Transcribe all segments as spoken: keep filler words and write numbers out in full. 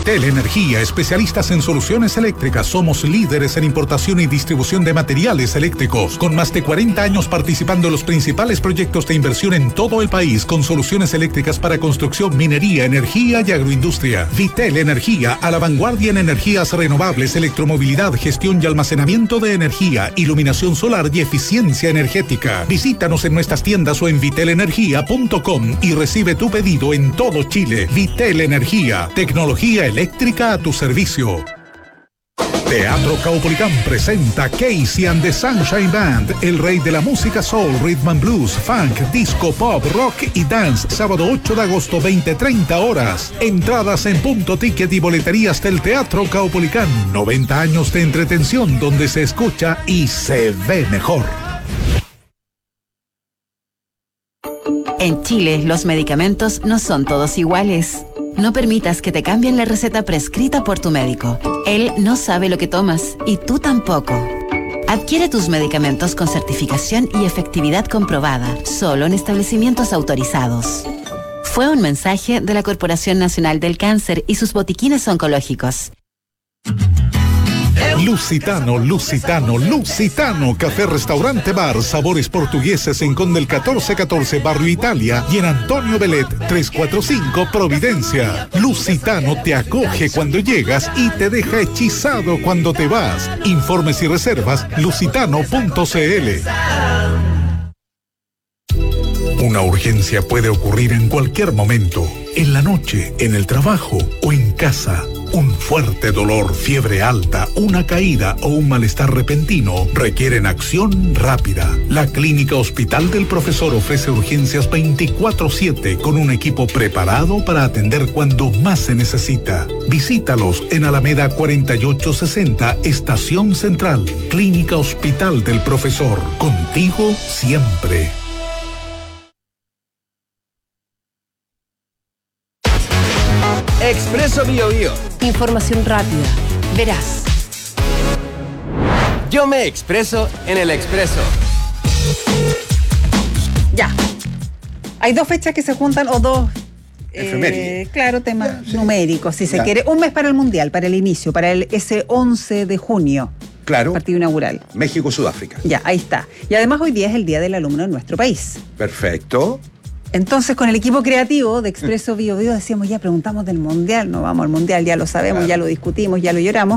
Vitel Energía, especialistas en soluciones eléctricas. Somos líderes en importación y distribución de materiales eléctricos, con más de cuarenta años participando en los principales proyectos de inversión en todo el país, con soluciones eléctricas para construcción, minería, energía y agroindustria. Vitel Energía, a la vanguardia en energías renovables, electromovilidad, gestión y almacenamiento de energía, iluminación solar y eficiencia energética. Visítanos en nuestras tiendas o en vitel energía punto com y recibe tu pedido en todo Chile. Vitel Energía, tecnología eléctrica a tu servicio. Teatro Caupolicán presenta Casey and the Sunshine Band, el rey de la música soul, rhythm and blues, funk, disco, pop, rock y dance. Sábado ocho de agosto, veinte treinta horas. Entradas en Punto Ticket y boleterías del Teatro Caupolicán. noventa años de entretención donde se escucha y se ve mejor. En Chile, los medicamentos no son todos iguales. No permitas que te cambien la receta prescrita por tu médico. Él no sabe lo que tomas y tú tampoco. Adquiere tus medicamentos con certificación y efectividad comprobada, solo en establecimientos autorizados. Fue un mensaje de la Corporación Nacional del Cáncer y sus botiquines oncológicos. Lusitano, Lusitano, Lusitano, café, restaurante, bar, sabores portugueses en Condel catorce catorce, Barrio Italia, y en Antonio Belet trescientos cuarenta y cinco, Providencia. Lusitano te acoge cuando llegas y te deja hechizado cuando te vas. Informes y reservas, lusitano punto c l. Una urgencia puede ocurrir en cualquier momento, en la noche, en el trabajo o en casa. Un fuerte dolor, fiebre alta, una caída o un malestar repentino requieren acción rápida. La Clínica Hospital del Profesor ofrece urgencias veinticuatro siete con un equipo preparado para atender cuando más se necesita. Visítalos en Alameda cuarenta y ocho sesenta, Estación Central. Clínica Hospital del Profesor. Contigo siempre. Expreso Bio Bio. Información rápida, veraz. Yo me expreso en el Expreso. Ya. Hay dos fechas que se juntan o dos. Efemérides. Eh, claro, temas ya, sí. numéricos, si se ya. quiere. Un mes para el Mundial, para el inicio, para el ese once de junio. Claro. Partido inaugural. México-Sudáfrica. Ya, ahí está. Y además hoy día es el Día del Alumno en nuestro país. Perfecto. Entonces, con el equipo creativo de Expreso Bio Bio decíamos, ya preguntamos del Mundial, no vamos al Mundial, ya lo sabemos, claro. Ya lo discutimos, ya lo lloramos.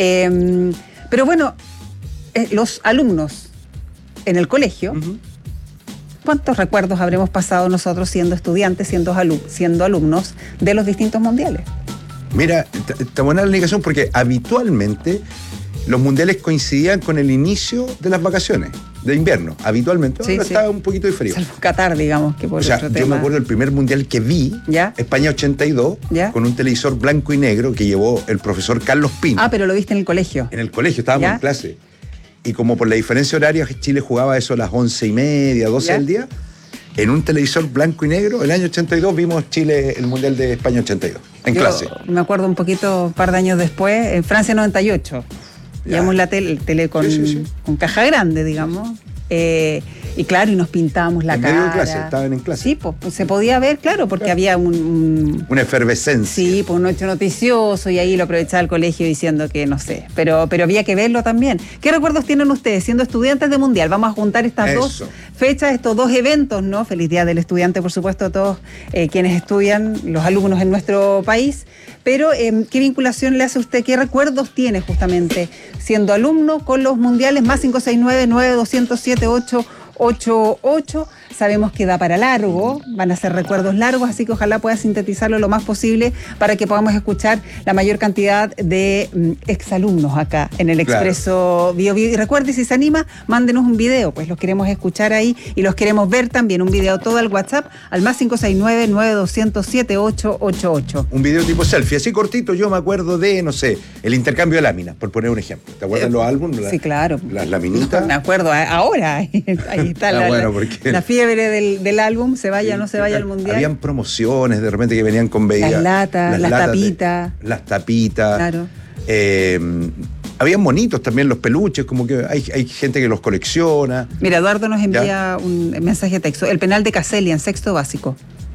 Eh, pero bueno, eh, los alumnos en el colegio, uh-huh. ¿Cuántos recuerdos habremos pasado nosotros siendo estudiantes, siendo, alum- siendo alumnos de los distintos mundiales? Mira, está buena la indicación porque habitualmente los mundiales coincidían con el inicio de las vacaciones de invierno, habitualmente. Sí, ahora sí. Estaba un poquito de frío. Salvo Qatar, digamos, que por o sea, otro yo tema. me acuerdo del primer mundial que vi, ¿ya? España ochenta y dos, ¿ya? Con un televisor blanco y negro que llevó el profesor Carlos Pino. Ah, pero lo viste en el colegio. En el colegio, estábamos ¿ya? En clase. Y como por la diferencia horaria, Chile jugaba eso a las once y media, doce ¿ya? Del día, en un televisor blanco y negro, el año ochenta y dos vimos Chile, el mundial de España ochenta y dos, en yo clase. Me acuerdo un poquito, un par de años después, en Francia noventa y ocho. Llevamos la tele, tele con, sí, sí, sí. con caja grande, digamos. Eh, y claro, y nos pintábamos la en cara. En medio de clase, estaban en clase. Sí, pues, pues se podía ver, claro, porque claro. había un, un... una efervescencia. Sí, pues un hecho noticioso y ahí lo aprovechaba el colegio diciendo que no sé, pero, pero había que verlo también. ¿Qué recuerdos tienen ustedes siendo estudiantes de Mundial? Vamos a juntar estas Eso. dos fechas, estos dos eventos, ¿no? Feliz Día del Estudiante, por supuesto, a todos eh, quienes estudian, los alumnos en nuestro país. Pero, eh, ¿qué vinculación le hace a usted? ¿Qué recuerdos tiene justamente siendo alumno con los mundiales? Más cinco seis nueve, nueve dos cero siete, ocho ocho ocho. Sabemos que da para largo, van a ser recuerdos largos, así que ojalá pueda sintetizarlo lo más posible para que podamos escuchar la mayor cantidad de mm, exalumnos acá en el Expreso Bio Bio. Y recuerde, si se anima, mándenos un video, pues los queremos escuchar ahí y los queremos ver también, un video todo al WhatsApp, al más cinco seis nueve, nueve dos cero siete, ocho ocho ocho. Un video tipo selfie, así cortito. Yo me acuerdo de, no sé, el intercambio de láminas, por poner un ejemplo. ¿Te acuerdas de los álbumes? Sí, claro. Las laminitas. No, me acuerdo, ahora, ahí está la, bueno, porque... la fiebre del, del álbum, se vaya o sí, no se vaya al mundial. Habían promociones de repente que venían con veía, las latas, las, las latas tapitas. De, las tapitas. Claro. Eh, habían monitos también, los peluches, como que hay, hay gente que los colecciona. Mira, Eduardo nos envía ¿ya? Un mensaje de texto. El penal de Caselli en sexto básico.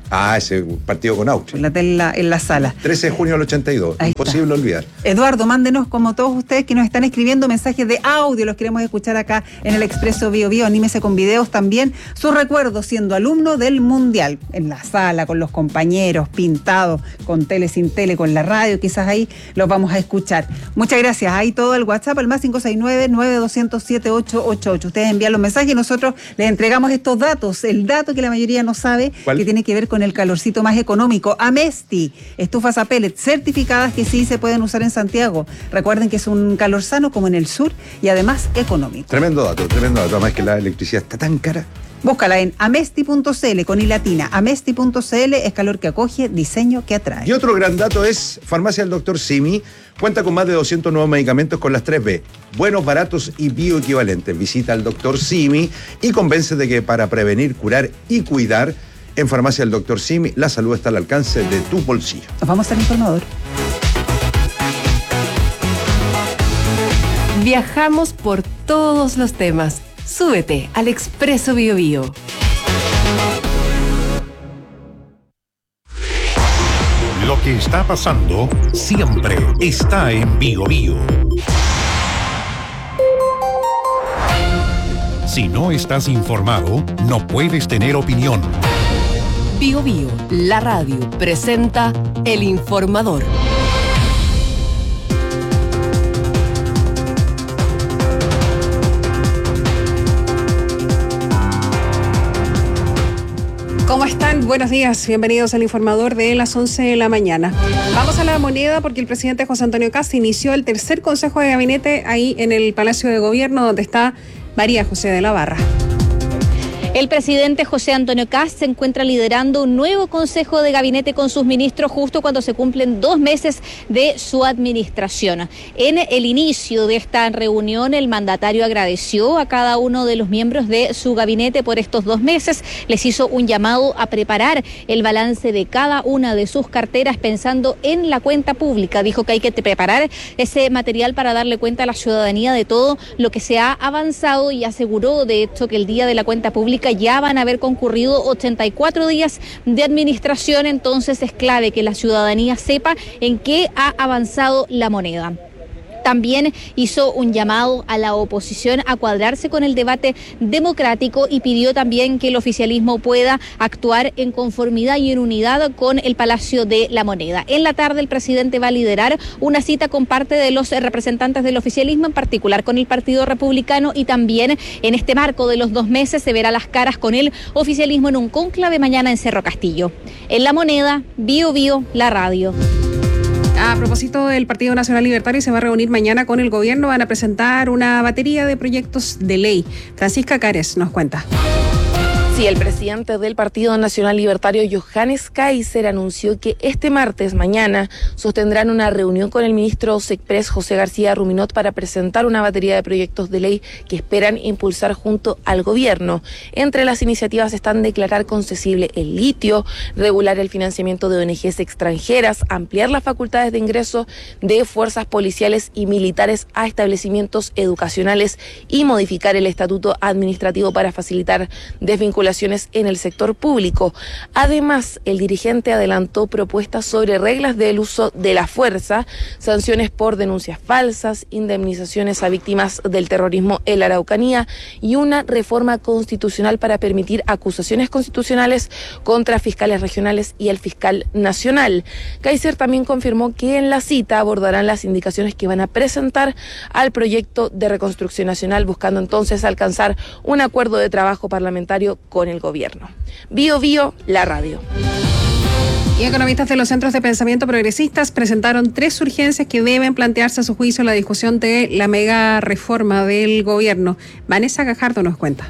Ah, ese partido con Austria. En la, en la sala. trece de junio del ochenta y dos. Ahí Imposible está. olvidar. Eduardo, mándenos como todos ustedes que nos están escribiendo mensajes de audio, los queremos escuchar acá en el Expreso Bio Bio. Anímese con videos también. Sus recuerdos siendo alumno del Mundial, en la sala, con los compañeros, pintado, con tele, sin tele, con la radio, quizás ahí los vamos a escuchar. Muchas gracias. Ahí todo el WhatsApp, el más cinco seis nueve, nueve dos cero cero, siete ocho ocho ocho. Ustedes envían los mensajes y nosotros les entregamos estos datos. El dato que la mayoría no sabe, ¿cuál? Que tiene que ver con el calorcito más económico. Amesti, estufas a pellet certificadas que sí se pueden usar en Santiago. Recuerden que es un calor sano como en el sur y además económico. Tremendo dato, tremendo dato. Además que la electricidad está tan cara. Búscala en amesti punto cl con i latina. amesti punto cl es calor que acoge, diseño que atrae. Y otro gran dato es Farmacia del Doctor Simi. Cuenta con más de doscientos nuevos medicamentos con las tres B. Buenos, baratos y bioequivalentes. Visita al Doctor Simi y convence de que para prevenir, curar y cuidar, en Farmacia del Doctor Simi, la salud está al alcance de tu bolsillo. Nos vamos al informador. Viajamos por todos los temas. Súbete al Expreso Bio Bio. Lo que está pasando siempre está en Bio Bio. Si no estás informado, no puedes tener opinión. Bio Bio, la radio, presenta El Informador. ¿Cómo están? Buenos días, bienvenidos al Informador de las once de la mañana. Vamos a la moneda porque el presidente José Antonio Kast inició el tercer consejo de gabinete ahí en el Palacio de Gobierno, donde está María José de la Barra. El presidente José Antonio Kast se encuentra liderando un nuevo consejo de gabinete con sus ministros justo cuando se cumplen dos meses de su administración. En el inicio de esta reunión, el mandatario agradeció a cada uno de los miembros de su gabinete por estos dos meses. Les hizo un llamado a preparar el balance de cada una de sus carteras pensando en la cuenta pública. Dijo que hay que preparar ese material para darle cuenta a la ciudadanía de todo lo que se ha avanzado y aseguró, de hecho, que el día de la cuenta pública ya van a haber concurrido ochenta y cuatro días de administración, entonces es clave que la ciudadanía sepa en qué ha avanzado la moneda. También hizo un llamado a la oposición a cuadrarse con el debate democrático y pidió también que el oficialismo pueda actuar en conformidad y en unidad con el Palacio de la Moneda. En la tarde el presidente va a liderar una cita con parte de los representantes del oficialismo, en particular con el Partido Republicano, y también en este marco de los dos meses se verá las caras con el oficialismo en un cónclave mañana en Cerro Castillo. En La Moneda, Bio Bio, la radio. A propósito, el Partido Nacional Libertario se va a reunir mañana con el gobierno. Van a presentar una batería de proyectos de ley. Francisca Cares nos cuenta. Sí, el presidente del Partido Nacional Libertario, Johannes Kaiser, anunció que este martes, mañana, sostendrán una reunión con el ministro SECPRES, José García Ruminot, para presentar una batería de proyectos de ley que esperan impulsar junto al gobierno. Entre las iniciativas están declarar concesible el litio, regular el financiamiento de O N Ges extranjeras, ampliar las facultades de ingreso de fuerzas policiales y militares a establecimientos educacionales y modificar el estatuto administrativo para facilitar desvinculación en el sector público. Además, el dirigente adelantó propuestas sobre reglas del uso de la fuerza, sanciones por denuncias falsas, indemnizaciones a víctimas del terrorismo en la Araucanía y una reforma constitucional para permitir acusaciones constitucionales contra fiscales regionales y el fiscal nacional. Kaiser también confirmó que en la cita abordarán las indicaciones que van a presentar al proyecto de reconstrucción nacional, buscando entonces alcanzar un acuerdo de trabajo parlamentario con el gobierno. Bio Bio, la radio. Y economistas de los centros de pensamiento progresistas presentaron tres urgencias que deben plantearse a su juicio en la discusión de la mega reforma del gobierno. Vanessa Gajardo nos cuenta.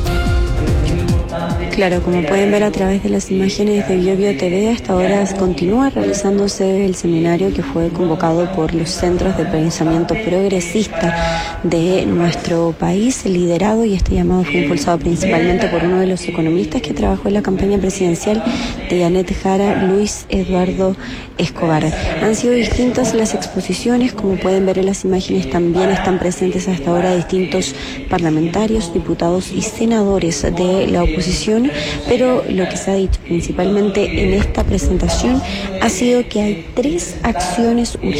Claro, como pueden ver a través de las imágenes de Bio Bio T V, hasta ahora continúa realizándose el seminario que fue convocado por los centros de pensamiento progresista de nuestro país, liderado, y este llamado fue impulsado principalmente por uno de los economistas que trabajó en la campaña presidencial de Janet Jara, Luis Eduardo Escobar. Han sido distintas las exposiciones, como pueden ver en las imágenes, también están presentes hasta ahora distintos parlamentarios, diputados y senadores de la oposición, pero lo que se ha dicho principalmente en esta presentación ha sido que hay tres acciones urgentes